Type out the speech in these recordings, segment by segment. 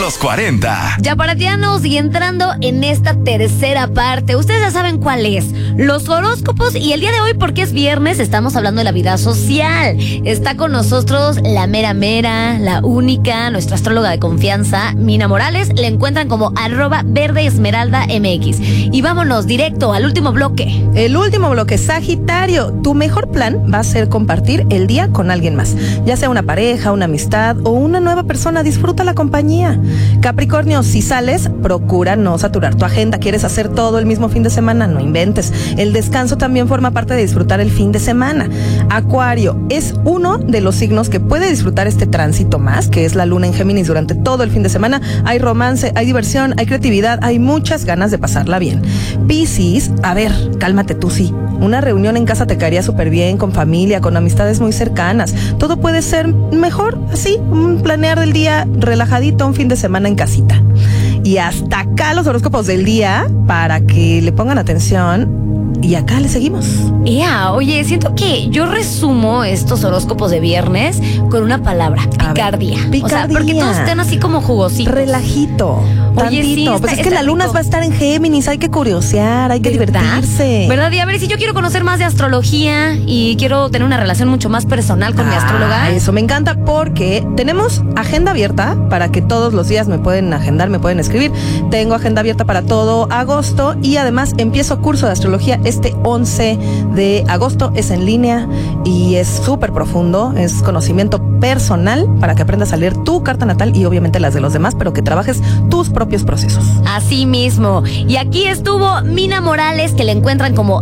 los 40. Yaparatianos, y entrando en esta tercera parte, ustedes ya saben cuál es. Los horóscopos, y el día de hoy, porque es viernes, estamos hablando de la vida social. Está con nosotros la mera mera, la única, nuestra astróloga de confianza, Mina Morales. Le encuentran como @verdeesmeraldamx. Y vámonos directo al último bloque. El último bloque, Sagitario. Tu mejor plan va a ser compartir el día con alguien más, ya sea una pareja, una amistad o una nueva persona. Disfruta la compañía. Capricornio, si sales, procura no saturar tu agenda. ¿Quieres hacer todo el mismo fin de semana? No inventes. El descanso también forma parte de disfrutar el fin de semana. Acuario, es uno de los signos que puede disfrutar este tránsito más, que es la luna en Géminis durante todo el fin de semana. Hay romance, hay diversión, hay creatividad, hay muchas ganas de pasarla bien. Piscis, a ver, cálmate tú, sí. Una reunión en casa te caería súper bien, con familia, con amistades muy cercanas. Todo puede ser mejor así, un planear del día relajadito, un fin de semana en casita. Y hasta acá los horóscopos del día, para que le pongan atención. Y acá le seguimos. Oye, siento que yo resumo estos horóscopos de viernes con una palabra: picardía. Picardía. O sea, porque todos están así como jugositos. Relajito. Oye, tantito. sí, Pues es que la luna rico. va a estar en Géminis, hay que curiosear, hay que divertirse. ¿Verdad? Y a ver, si yo quiero conocer más de astrología y quiero tener una relación mucho más personal con mi astróloga. Eso me encanta, porque tenemos agenda abierta para que todos los días me pueden agendar, me pueden escribir. Tengo agenda abierta para todo agosto, y además empiezo curso de astrología este 11 de agosto. Es en línea y es súper profundo, es conocimiento personal para que aprendas a leer tu carta natal y obviamente las de los demás, pero que trabajes tus propios procesos. Así mismo. Y aquí estuvo Mina Morales, que le encuentran como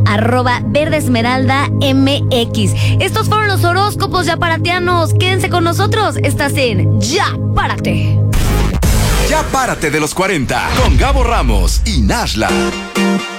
@verdeesmeraldamx. Estos fueron los horóscopos yaparatianos. Quédense con nosotros. Estás en Ya Párate. Ya párate de los 40 con Gabo Ramos y Nashla.